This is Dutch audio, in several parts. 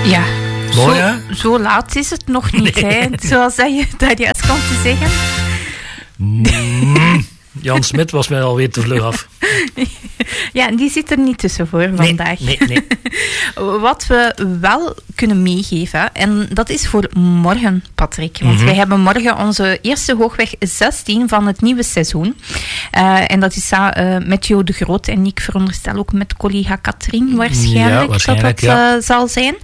Ja. Mooi, hè? Zo laat is het nog niet, nee. Hè? Zoals dat je dat juist komt te zeggen. Jan Smit was mij alweer te vlug af. Ja, die zit er niet tussen voor vandaag. Nee. Wat we wel kunnen meegeven, en dat is voor morgen, Patrick. Want wij hebben morgen onze eerste Hoogweg 16 van het nieuwe seizoen. En dat is met Jo de Groot en ik veronderstel ook met collega Katrien waarschijnlijk dat zal zijn.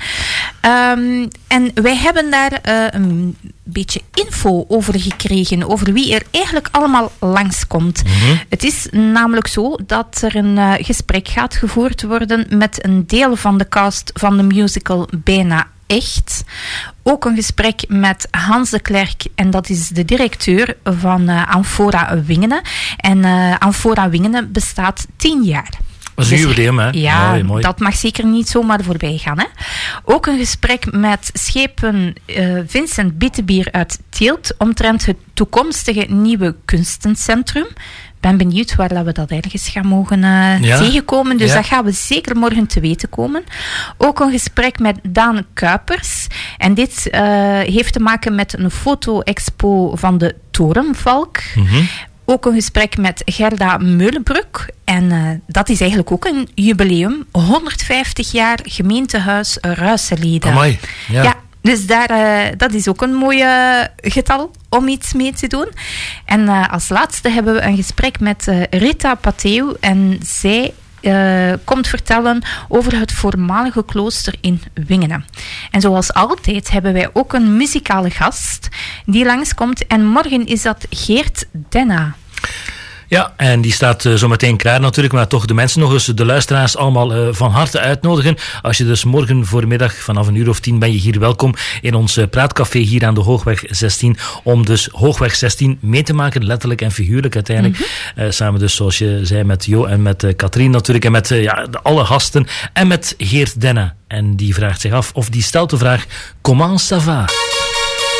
En wij hebben daar een beetje info over gekregen, over wie er eigenlijk allemaal langskomt. Het is namelijk zo dat er een gesprek gaat gevoerd worden met een deel van de cast van de musical Bijna Echt. Ook een gesprek met Hans de Klerk, en dat is de directeur van Amfora Wingene. En Amfora Wingene bestaat 10 jaar. Dat is een jubileum, hè? Ja, mooi. Dat mag zeker niet zomaar voorbij gaan. Hè? Ook een gesprek met schepen Vincent Bittebier uit Tielt omtrent het toekomstige nieuwe kunstencentrum. Ik ben benieuwd waar we dat ergens gaan mogen tegenkomen. Dus dat gaan we zeker morgen te weten komen. Ook een gesprek met Daan Kuipers. En dit heeft te maken met een foto-expo van de Torenvalk. Ook een gesprek met Gerda Meulenbroek. En dat is eigenlijk ook een jubileum. 150 jaar gemeentehuis Ruiselede. Amai, ja. Dus dat is ook een mooi getal om iets mee te doen. En als laatste hebben we een gesprek met Rita Patheu. En zij komt vertellen over het voormalige klooster in Wingene. En zoals altijd hebben wij ook een muzikale gast die langskomt. En morgen is dat Geert Denna. Ja, en die staat zo meteen klaar natuurlijk, maar toch de mensen nog eens, de luisteraars allemaal van harte uitnodigen. Als je dus morgen voormiddag vanaf 10:00 ben je hier welkom in ons praatcafé hier aan de Hoogweg 16, om dus Hoogweg 16 mee te maken, letterlijk en figuurlijk uiteindelijk. Samen dus, zoals je zei, met Jo en met Katrien natuurlijk, en met alle gasten, en met Geert Denna. En die vraagt zich af, of die stelt de vraag, comment ça va?